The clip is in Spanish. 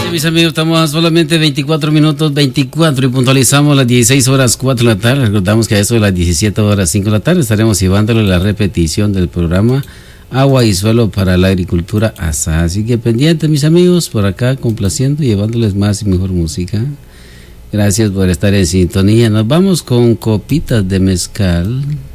Mis amigos, estamos a solamente 24 minutos 24 y puntualizamos las 16 horas 4 de la tarde. Recordamos que a eso de las 17 horas 5 de la tarde estaremos llevándole la repetición del programa Agua y Suelo para la Agricultura ASA. Así que pendientes, mis amigos, por acá complaciendo y llevándoles más y mejor música. Gracias por estar en sintonía. Nos vamos con Copitas de Mezcal.